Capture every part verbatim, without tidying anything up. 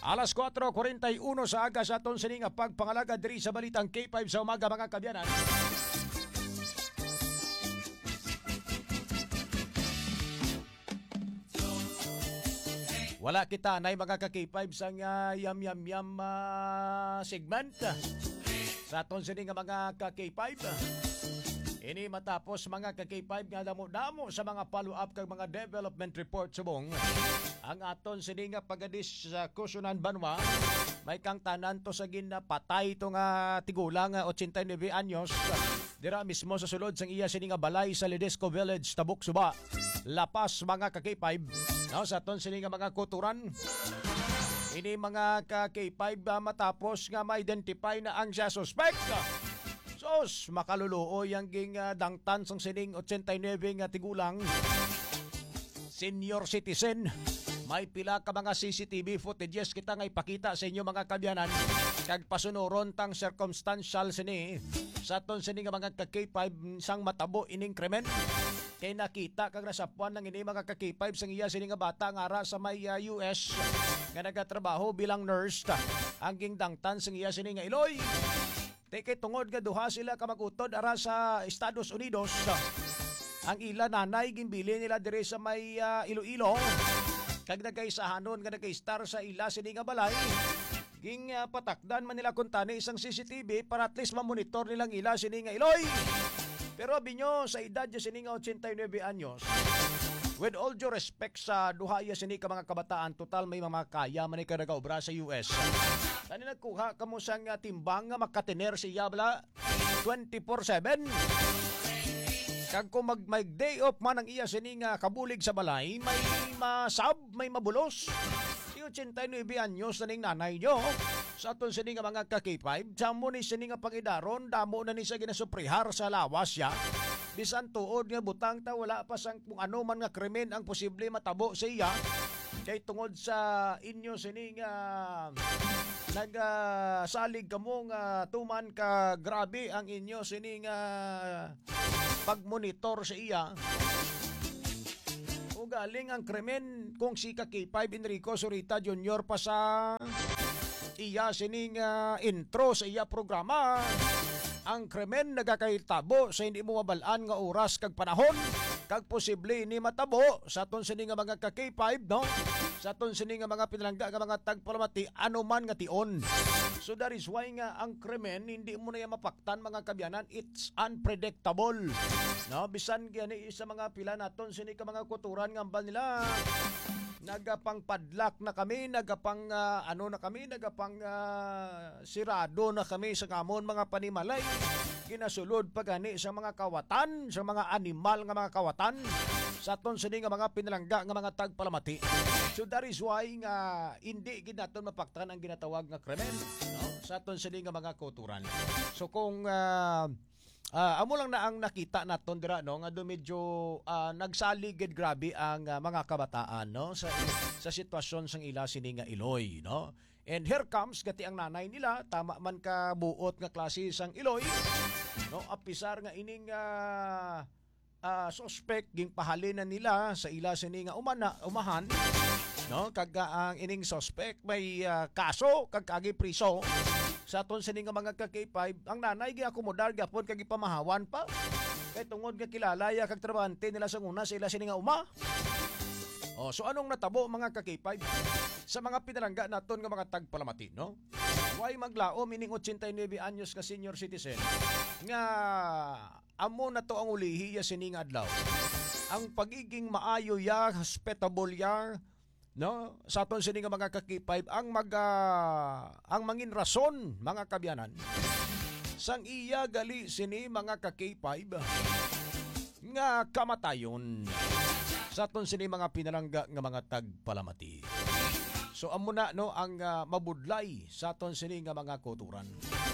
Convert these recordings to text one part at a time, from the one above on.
Alas kwatro kuwarenta y uno sa aga sa aton sining pagpangalaga diri sa balitang K five sa umaga mga kabyanan. Wala kita na mga ka-K five sa uh, yam-yam-yam uh, segment sa aton sining mga ka-K five. Ini matapos mga ka-K five nga damo-damo sa mga follow-up kag mga development report subong ang aton sining pagadis sa Kusunan Banwa. May kang tanan to sa ginapatay to nga tigulang eighty-nine anyos dira mismo sa sulod sang iya sining balay sa Ledesco Village, Tabuk Suba, Lapas mga ka-K five. No, sa aton sining mga kuturan. Ini mga ka-K five uh, matapos nga ma-identify na ang siya suspect. Sos, makaluluoy ang ging uh, dangtan sang sining eighty-nine nga tigulang. Senior citizen. May pila ka mga C C T V footages kita nga ipakita sa inyo mga kabyanan. Kag pasunuron tang circumstantial sini sa aton sining mga ka-K five sang matabo ining krimen. Kay nakita kag nasapuan ng ini mga ka-K five sang iya sining bata nga ara sa may uh, U S nga nagatrabaho bilang nurse ta. Ang gingdangtan sang iya sining Iloy. Tekay tungod nga duha sila ka magutod ara sa Estados Unidos. Ang ila nanay gimbili nila diri sa may uh, Iloilo. Kag nagkaisahanon nga nagkaistar sa ila sining balay. Ging uh, patakdan man nila kuntani isang C C T V para at least mamonitor nilang ila sining Iloy. Pero binyo sa edad niya sining eighty-nine anyos, with all due respect sa duha iya sini ka mga kabataan, total may mga kaya man ka nagaobra sa U S. Tani nagkuha kamo sang timbang nga makatiner siya bala twenty-four seven. Kag kung mag, mag day off man ang iya sini nga kabulig sa balay, may masab, may mabulos. eighty-nine anyos na ning nanay nyo. Sa aton sini nga mga ka-K five, damo ni sini nga pangidaron, damo na ni sa ginasuprihar sa lawas ya. Bisan tuod nga butang ta, wala pa sang kung ano man nga krimen ang posible matabo sa iya. Kay tungod sa inyo sini nga nagsalig uh, kamo nga tuman ka grabe ang inyo sini nga pagmonitor sa iya. O galing ang krimen kung si ka-K five Enrico Zurita Junior pa sa iya sining uh, intro sa iya programa. Ang krimen nagakaitabo sa hindi mo mabalaan nga oras kag panahon kag posible ni matabo sa aton sining nga mga ka-K five, no? Sa aton sining nga mga pinalangga nga mga tagpalamati ano man nga tion. So that is why nga ang krimen hindi mo na yan mapaktan mga kabyanan, it's unpredictable. No, bisan gani sa mga pila naton sini ka mga kuturan nga ambal nila. Nagapang padlak na kami, nagapang uh, ano na kami, nagapang uh, sirado na kami sa kamon mga panimalay. Ginasulod pa gani sa mga kawatan, sa mga animal nga mga kawatan, sa aton sini nga mga pinalangga nga mga tagpalamati. So that is why nga hindi ginaton mapaktan ang ginatawag nga krimen, no? Sa aton sini nga mga kuturan. So kung uh, Uh, amo lang na ang nakita naton dira, no, nga do medyo uh, nagsaligid grabe ang uh, mga kabataan, no, sa sa sitwasyon sang ila sini nga Iloy, no. And here comes gati ang nanay nila, tama man ka buot nga klase sang Iloy, no, apisar nga ining uh, uh, suspect ging pahalinan nila sa ila sini nga umana umahan, no, kag uh, ang ining suspect may uh, kaso kag agi priso. Sa aton sining nga mga ka-K five, ang nanay gi-akomodar gapon kag ipamahawan pa. Kay tungod nga kilala ya kag trabahante nila sa una sa ila sining nga uma. Oh, so anong natabo mga ka-K five sa mga pinalangga naton nga mga tagpalamati, no? Why maglaom ining eighty-nine anyos ka senior citizen nga amo na to ang ulihi ya sining adlaw. Ang pagiging maayo ya, hospitable ya, no, sa aton sini nga mga ka-K five ang mag uh, ang mangin rason mga kabyanan sang iya gali sini mga ka-K five nga kamatayon sa aton sini mga pinalangga nga mga tagpalamati. So amo na, no, ang uh, mabudlay sa aton sini nga mga kuturan.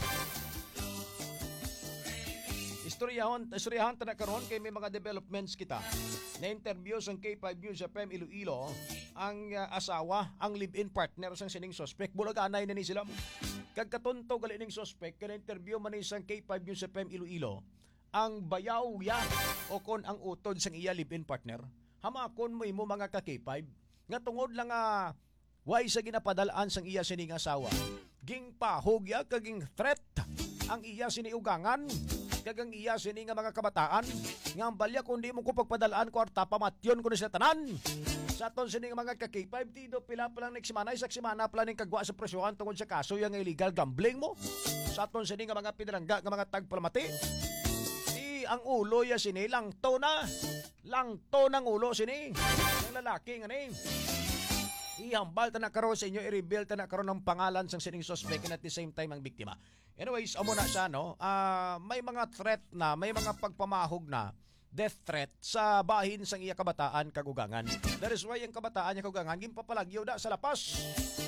Istoryahon, istoryahon ta na karon kay may mga developments kita. Na interview sa K five News F M Iloilo ang uh, asawa, ang live-in partner sang sining suspect. Bulaganay na ni sila. Kagkatunto gali ning suspect, kaya interview man ni sang K five News F M Iloilo ang bayaw ya o kon ang utod sang iya live-in partner. Hamakon mo imo mga ka-K five nga tungod lang nga uh, Way sa ginapadalaan sang iya sining asawa. Ging pahogya kaging threat ang iya siniugangan kagang iya sini nga mga kabataan nga balya kundi mo ko pagpadalaan kwarta pamatyon ko ni sa tanan sa aton sini nga mga ka K five tido pila pa lang next semana isak semana pa lang kagwa sa presyohan tungod sa kaso yang illegal gambling mo sa aton sini nga mga pinarangga nga mga tagpalamati si ang ulo ya sini lang to na lang to ng ulo sini ang lalaki nga ni ihambal ta na karon sa inyo, i-reveal ta na karon ng pangalan sang sining suspect and at the same time ang biktima. Anyways, amo na siya no. Uh, may mga threat na, may mga pagpamahog na death threat sa bahin sang iya kabataan kagugangan. That is why ang kabataan niya kagugangan gimpapalagyo da sa lapas.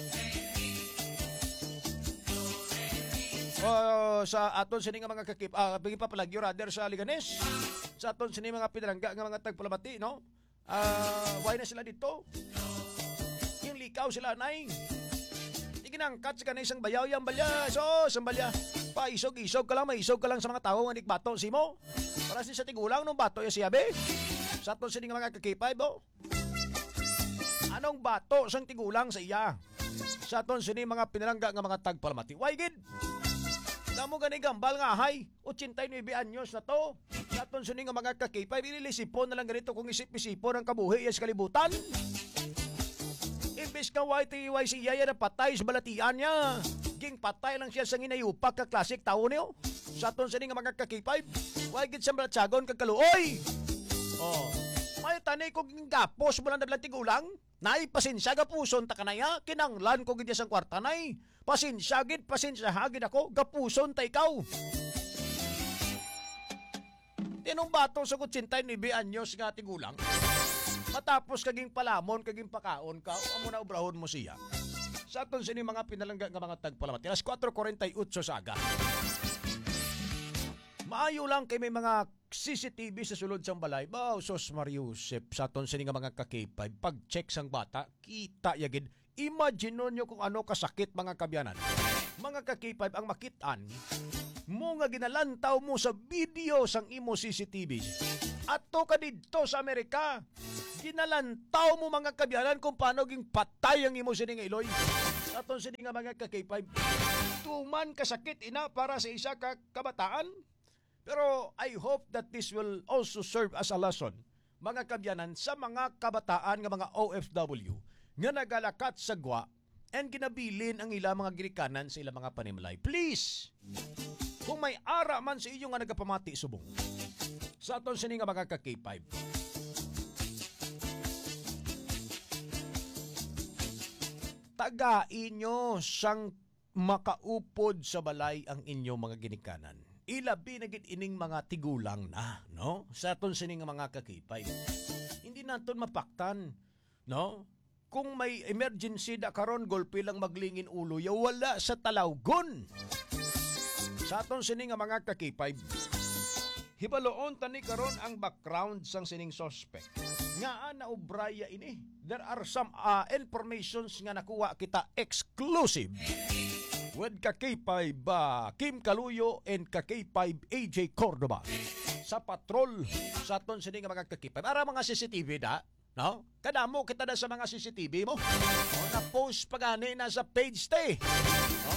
Uh, sa aton sini nga mga kakip, uh, gimpapalagyo rather sa Liganes. Sa aton sini mga pinarangga nga mga tagpalamati, no? Uh, why na sila dito? Likaw sila nay. Iginangkat sa kanay isang bayaw yang balya. So, isang balya. Pa isog-isog ka lang, maisog ka lang sa mga tao nga bato si mo. Para sin sa tigulang nung bato ya siya be. Sa aton sini nga mga ka K five oh. Anong bato sang tigulang sa iya? Sa aton sini mga pinarangga nga mga tagpalamati. Why gid? Damo gani gambal nga hay. eighty-nine anyos na to. Sa aton sini nga mga ka K five inilisipon na lang ganito kung isip-isipon ang kabuhi sa kalibutan. Imbis ka Y T Y si Yaya na patay sa balatian niya. Ging patay lang siya sa ginayupak ka klasik tao niyo. Sa aton sa nga mga ka K five. Why gid sa balatsagon kagkaluoy? Oh. May tanay ko ging gapos mo lang na tigulang. Nay, pasensya gapuson ta kanaya. Kinanglan ko gid sang kwarta nay. Pasensya gid, pasensya hagid ako. Gapuson ta ikaw. Tinong bato sa eighty-nine anyos nga tigulang. Matapos kaging palamon, kaging pakaon ka, o amo na obrahon mo siya. Sa aton sini mga pinalangga nga mga tagpalamati. Alas four forty-eight saga. Maayo lang kay may mga C C T V sa sulod sang balay. Bao, sos Mariusep, sa aton sini nga mga ka K five. Pag-check sang bata, kita yagid. Imagine nyo kung ano kasakit mga kabyanan. Mga ka K five ang makitaan mo nga ginalantaw mo sa video sang imo C C T V. Ato ka dito sa Amerika. Ginalantaw mo mga kabyanan kung paano ging patay ang imo sining iloy. Aton sining nga mga ka K five. Tuman kasakit ina para sa isa ka kabataan. Pero I hope that this will also serve as a lesson mga kabyanan sa mga kabataan nga mga O F W nga nagalakat sa gwa and ginabilin ang ilang mga girikanan sa ilang mga panimlay. Please, kung may ara man sa iyo nga nagapamati subong sa aton sining nga mga ka K five. Tagain nyo sang makaupod sa balay ang inyong mga ginikanan. Ilabi na gid ining mga tigulang na, no? Sa aton sining mga ka K five. Hindi naton mapaktan, no? Kung may emergency da karon golpe lang maglingin ulo, ya wala sa talawgon. Sa aton sining mga ka K five. Hibaloon tani karon ang background sang sining suspect. Nga na obraya ini. There are some uh, informations nga nakuha kita exclusive with ka K five uh, Kim Kaluyo and ka K five A J Cordoba sa patrol sa aton sining mga ka K five. Ara mga C C T V da, no? Kadamo kita na sa mga C C T V mo. O, na-post pa gani na sa page te. No?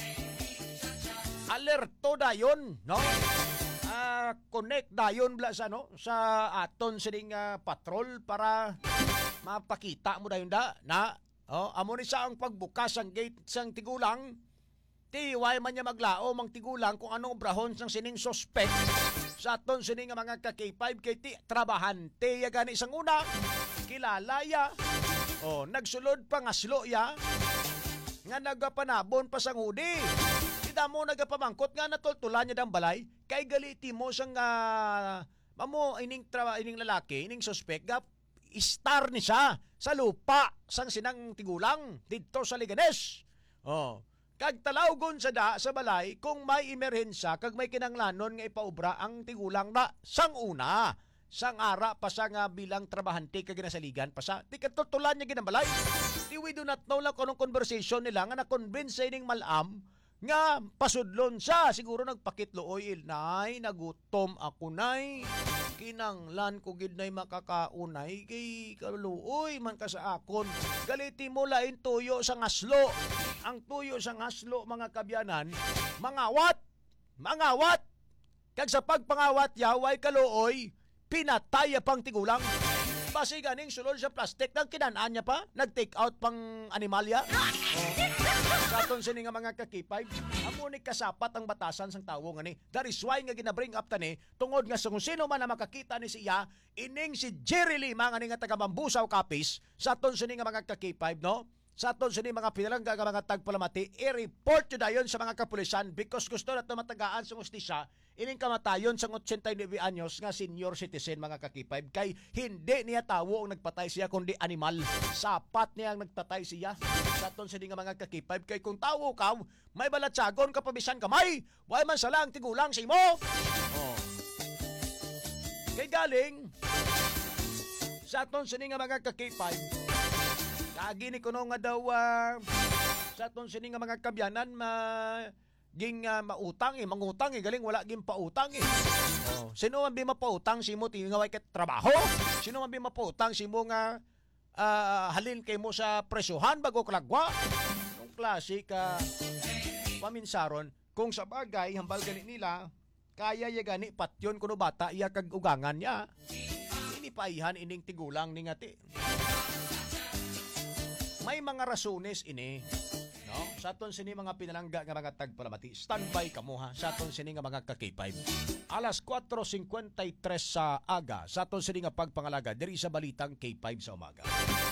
Alerto da yun, no? Uh, connect dayon bla sa no sa aton sining uh, patrol para mapakita mo dayon da na oh amo ni sa ang pagbukas ang gate sang tigulang tiway man niya maglao mang tigulang kung anong obrahon sang sining suspect sa aton sining mga ka K five kay ti trabahante ya gani sang una kilala ya oh nagsulod pa nga slo ya nga nagapanabon pa sang hudi. Ida mo nagapamangkot nga natultulan niya dang balay kay galiti mo sang uh, mamo ining tra ining lalaki ining suspect gap star ni siya sa lupa sang sinang tigulang didto sa Liganes. Oh, kag talawgon sa da sa balay kung may emerhensya kag may kinanglanon nga ipaubra ang tigulang na sang una sang ara pa sa nga bilang trabahante kag ginasaligan pa sa di katultulan niya ginambalay. Di we do not know lang kung anong conversation nila nga na-convince sa ining malam nga pasudlon sa siguro nagpakitlooy nay nagutom ako nay kinanglan ko gid nay makakaunay kay kaluoy man ka sa akon. Galiti mo lain tuyo sa ngaslo. Ang tuyo sa ngaslo mga kabyanan, mangawat, mangawat. Kag sa pagpangawat yaway kaluoy, pinatay pang tigulang. Basi ganing sulod sa plastic nang kinanaan niya pa, nag-take out pang animalya. Oh. Sa aton sini nga mga kakipay, amo ni kasapat ang batasan sang tawo ngani. That is why nga ginabring up tani tungod nga sa kung sino man na makakita ni siya, ining si Jerry Lima nga ni nga taga Mambusaw Kapis, sa aton sini nga mga kakipay, no? Sa aton sini mga pinalangga nga mga tagpalamati, i-report yun dayon sa mga kapulisan because gusto na ito matagaan sa justisya ining kamatayon sa eighty-nine anyos nga senior citizen mga kakipay kay hindi niya tawo ang nagpatay siya kundi animal. Sapat niya ang nagpatay siya. Sa aton sini nga mga kakipay kay kung tawo ka, may balatsagon ka pabisan kamay, way man salang tigulang sa imo. Oh. Kay galing sa aton sini nga mga kakipay, lagi ni kuno nga daw uh, sa aton sini nga mga kabyanan ma ging uh, mautang eh, mangutang eh, galing wala ging pautang eh. Oh, sino man bi mapautang simo tingaway ket trabaho? Sino man bi mapautang simo nga uh, halin kay mo sa presyohan bago kalagwa? Nung klase ka paminsaron kung sa bagay hambal gani nila kaya ya gani patyon kuno bata iya kag ugangan niya. Ini paihan ining tigulang ning ati. May mga rasones ini, no? Sa aton sini mga pinalangga nga mga tagpalamati, standby kamo ha. Sa aton sini nga mga kakipay. Alas four fifty-three sa aga, sa aton sini nga pagpangalaga diri sa balitang K five sa umaga.